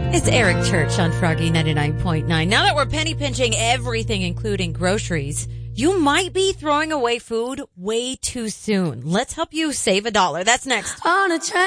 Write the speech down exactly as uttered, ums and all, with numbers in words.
It's Eric Church on Froggy ninety-nine point nine. Now that we're penny pinching everything, including groceries, you might be throwing away food way too soon. Let's help you save a dollar. That's next. On a train.